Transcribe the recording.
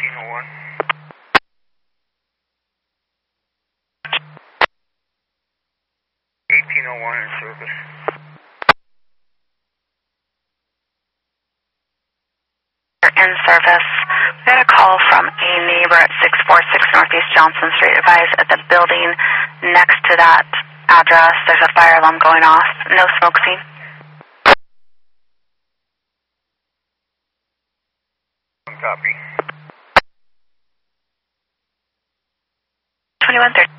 1801. 1801 in service. In service. We had a call from a neighbor at 646 Northeast Johnson Street. Advised at the building next to that address, there's a fire alarm going off. No smoke seen. Copy. 2130.